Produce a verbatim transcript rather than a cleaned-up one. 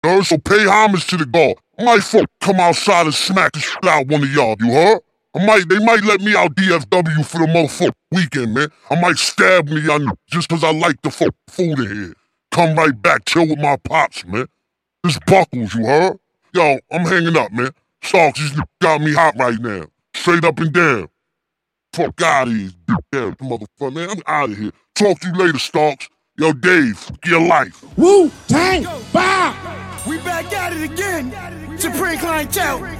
You heard? So pay homage to the God. I might fuck come outside and smack the shit out one of y'all, you heard? I might, they might let me out D F W for the motherfucking weekend, man. I might stab me on just cause I like the fuck food in here. Come right back, chill with my pops, man. This Buckles, you heard? Yo, I'm hanging up, man. Starks, this got me hot right now. Straight up and down. Fuck out of here, damn motherfucker, man. I'm out of here. Talk to you later, Starks. Yo, Dave, fuck your life. Wu-Tang, bye! We back at it again. Supreme Clientele.